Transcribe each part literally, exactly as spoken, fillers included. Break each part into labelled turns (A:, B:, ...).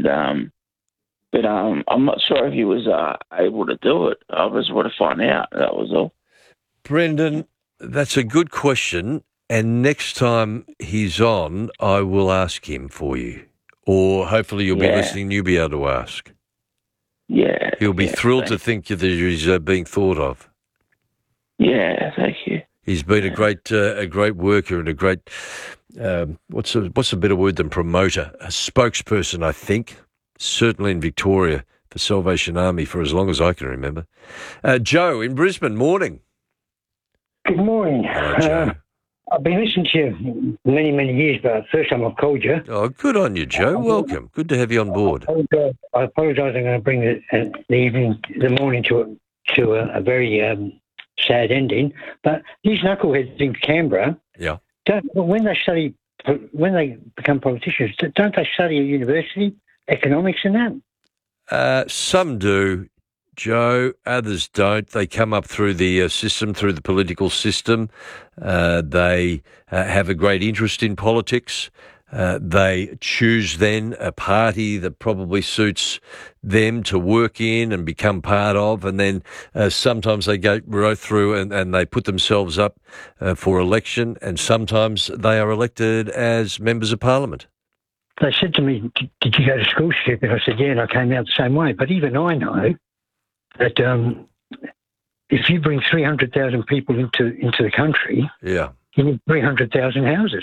A: um, but um, I'm not sure if he was uh, able to do it. I just want to find out. That was all.
B: Brendan, that's a good question. And next time he's on, I will ask him for you. Or hopefully you'll
A: Yeah.
B: be listening and you'll be able to ask.
A: Yeah.
B: He'll be
A: yeah,
B: thrilled
A: thank,
B: to think that he's uh, being thought of.
A: Yeah, thank you.
B: He's been a great uh, a great worker and a great, um, what's a, what's a better word than promoter? A spokesperson, I think, certainly in Victoria for Salvation Army for as long as I can remember. Uh, Joe in Brisbane, morning.
C: Good morning.
B: Hello, Joe.
C: Uh, I've been listening to you many, many years, but first time I've called you.
B: Oh, good on you, Joe. Welcome. Good to have you on board.
C: I apologise, I apologise I'm going to bring the, uh, the evening, the morning to, a, to a, a very um, sad ending. But these knuckleheads in Canberra,
B: Yeah.
C: don't, when they study, when they become politicians, don't they study at university, economics and that?
B: Uh, some do, Joe. Others don't. They come up through the uh, system, through the political system. Uh, they uh, have a great interest in politics. Uh, they choose then a party that probably suits them to work in and become part of, and then uh, sometimes they go right through and, and they put themselves up uh, for election, and sometimes they are elected as members of parliament.
C: They said to me, did you go to school, stupid? I said, yeah, and I came out the same way. But even I know that um, if you bring three hundred thousand people into, into the country,
B: Yeah.
C: you need three hundred thousand houses.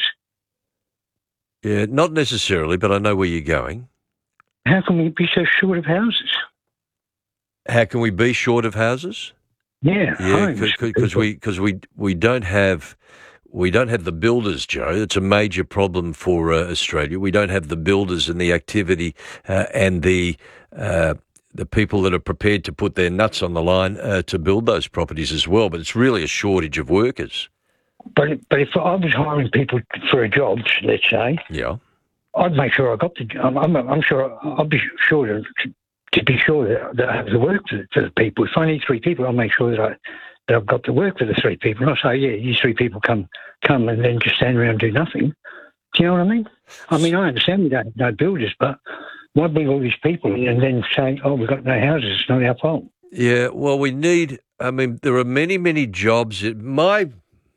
B: Yeah, not necessarily, but I know where you're going.
C: How can we be so short of houses?
B: How can we be short of houses?
C: Yeah,
B: Yeah,
C: homes.
B: because we because we we don't have we don't have the builders, Joe. It's a major problem for uh, Australia. We don't have the builders and the activity uh, and the uh, the people that are prepared to put their nuts on the line uh, to build those properties as well. But it's really a shortage of workers.
C: But but if I was hiring people for a job, let's say,
B: Yeah.
C: I'd make sure I got the job. I'm, I'm, I'm sure I'll be sure to, to be sure that, that I have the work for, for the people. If I need three people, I'll make sure that I that I've got the work for the three people. Not say, yeah, you three people come come and then just stand around and do nothing. Do you know what I mean? I mean, I understand we don't have no builders, but why bring all these people in and then say, oh, we've got no houses? It's not our fault.
B: Yeah. Well, we need. I mean, there are many, many jobs. It, my.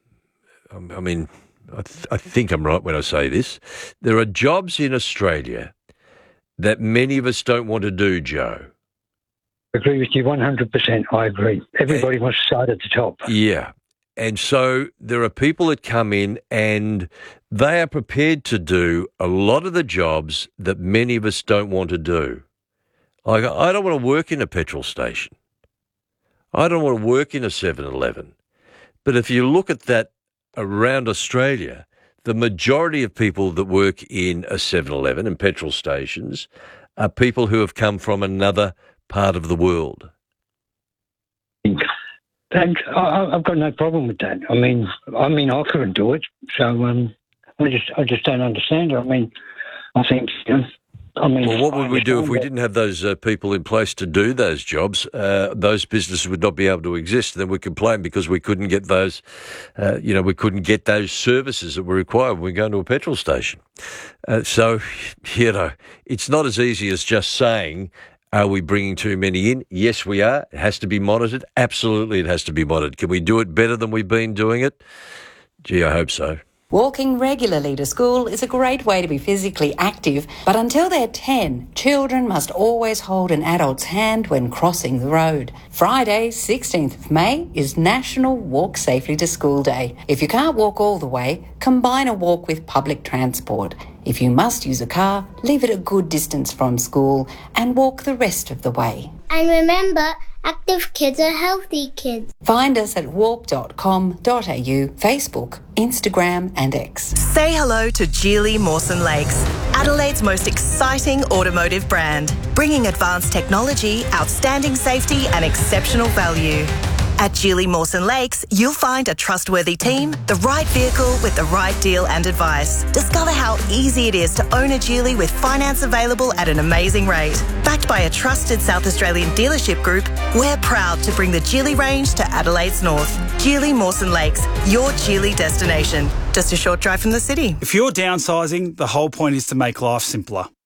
B: I mean, I, th- I think I'm right when I say this. There are jobs in Australia that many of us don't want to do, Joe.
C: I agree with you one hundred percent. I agree. Everybody wants to start at the top.
B: Yeah. And so there are people that come in and they are prepared to do a lot of the jobs that many of us don't want to do. Like, I don't want to work in a petrol station. I don't want to work in a seven eleven. But if you look at that around Australia, the majority of people that work in a seven eleven and petrol stations are people who have come from another part of the world.
C: And I, I've got no problem with that. I mean, I mean, I couldn't do it, so um, I just, I just don't understand it. I mean, I think, you know, I mean,
B: Well, what would we do if we
C: that-
B: didn't have those uh, people in place to do those jobs? Uh, those businesses would not be able to exist. Then we complain because we couldn't get those, uh, you know, we couldn't get those services that were required when we go into a petrol station. Uh, so, you know, it's not as easy as just saying, are we bringing too many in? Yes, we are. It has to be monitored. Absolutely, it has to be monitored. Can we do it better than we've been doing it? Gee, I hope so.
D: Walking regularly to school is a great way to be physically active, but until they're ten, children must always hold an adult's hand when crossing the road. Friday, sixteenth of May, is National Walk Safely to School Day. If you can't walk all the way, combine a walk with public transport. If you must use a car, leave it a good distance from school and walk the rest of the way.
E: And remember, active kids are healthy kids.
D: Find us at walk dot com dot a u, Facebook, Instagram and X.
F: Say hello to Geely Mawson Lakes, Adelaide's most exciting automotive brand, bringing advanced technology, outstanding safety and exceptional value. At Geely Mawson Lakes, you'll find a trustworthy team, the right vehicle with the right deal and advice. Discover how easy it is to own a Geely with finance available at an amazing rate. Backed by a trusted South Australian dealership group, we're proud to bring the Geely range to Adelaide's north. Geely Mawson Lakes, your Geely destination. Just a short drive from the city.
G: If you're downsizing, the whole point is to make life simpler.